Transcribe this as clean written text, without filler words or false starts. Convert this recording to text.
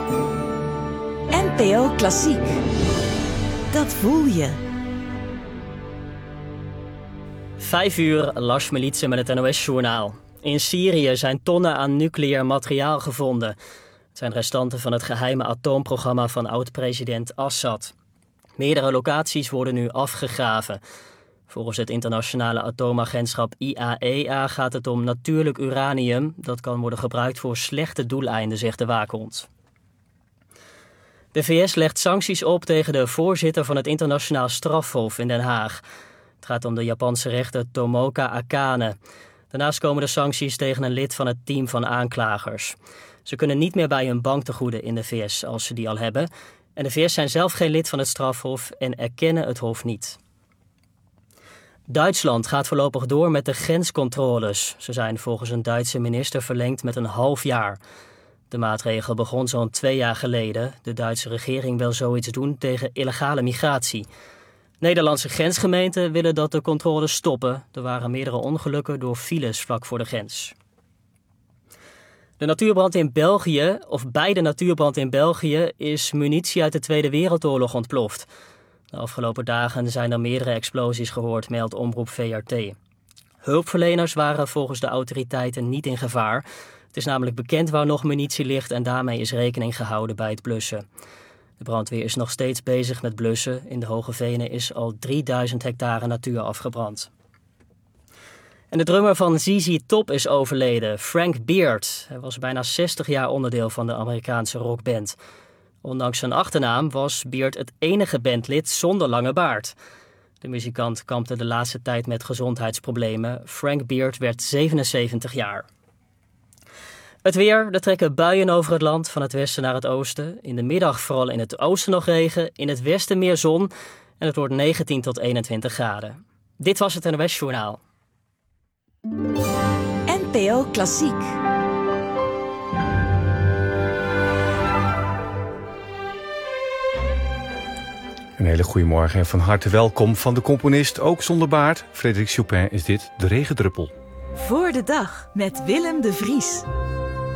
NPO Klassiek. Dat voel je. 5 uur, Lars Militsen met het NOS-journaal. In Syrië zijn tonnen aan nucleair materiaal gevonden. Het zijn restanten van het geheime atoomprogramma van oud-president Assad. Meerdere locaties worden nu afgegraven. Volgens het internationale atoomagentschap IAEA gaat het om natuurlijk uranium. Dat kan worden gebruikt voor slechte doeleinden, zegt de waakhond. De VS legt sancties op tegen de voorzitter van het internationaal strafhof in Den Haag. Het gaat om de Japanse rechter Tomoka Akane. Daarnaast komen de sancties tegen een lid van het team van aanklagers. Ze kunnen niet meer bij hun banktegoeden in de VS als ze die al hebben. En de VS zijn zelf geen lid van het strafhof en erkennen het hof niet. Duitsland gaat voorlopig door met de grenscontroles. Ze zijn volgens een Duitse minister verlengd met een half jaar. De maatregel begon zo'n 2 jaar geleden. De Duitse regering wil zoiets doen tegen illegale migratie. Nederlandse grensgemeenten willen dat de controles stoppen. Er waren meerdere ongelukken door files vlak voor de grens. De natuurbrand in België, of bij de natuurbrand in België, is munitie uit de Tweede Wereldoorlog ontploft. De afgelopen dagen zijn er meerdere explosies gehoord, meldt omroep VRT. Hulpverleners waren volgens de autoriteiten niet in gevaar. Het is namelijk bekend waar nog munitie ligt en daarmee is rekening gehouden bij het blussen. De brandweer is nog steeds bezig met blussen. In de Hoge Venen is al 3000 hectare natuur afgebrand. En de drummer van ZZ Top is overleden, Frank Beard. Hij was bijna 60 jaar onderdeel van de Amerikaanse rockband. Ondanks zijn achternaam was Beard het enige bandlid zonder lange baard. De muzikant kampte de laatste tijd met gezondheidsproblemen. Frank Beard werd 77 jaar. Het weer, er trekken buien over het land van het westen naar het oosten. In de middag vooral in het oosten nog regen, in het westen meer zon en het wordt 19 tot 21 graden. Dit was het NOS-journaal. NPO Klassiek. Een hele goede morgen en van harte welkom van de componist, ook zonder baard. Frédéric Chopin is dit, De Regendruppel. Voor de dag met Willem de Vries.